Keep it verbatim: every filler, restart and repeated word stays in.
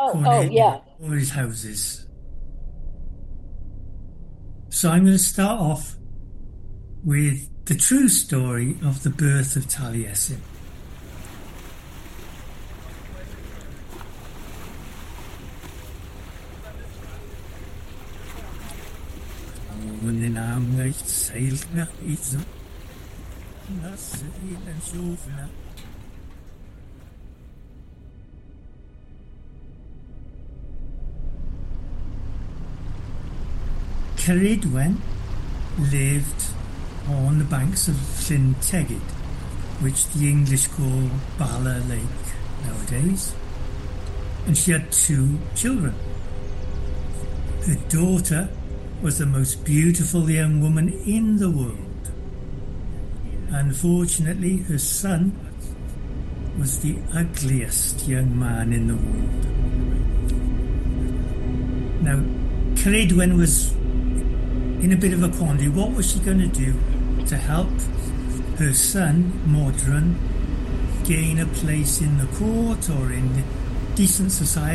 Oh, oh, Cornelia, yeah. all his houses. So I'm going to start off with the true story of the birth of Taliesin. Wonen am recht seilt nach Isum, nas in Sofna. Ceridwen lived on the banks of Llyn Tegid, which the English call Bala Lake nowadays, and she had two children. Her daughter was the most beautiful young woman in the world. Unfortunately, her son was the ugliest young man in the world. Now, Ceridwen was in a bit of a quandary. What was she going to do to help her son, Modron, gain a place in the court or in decent society?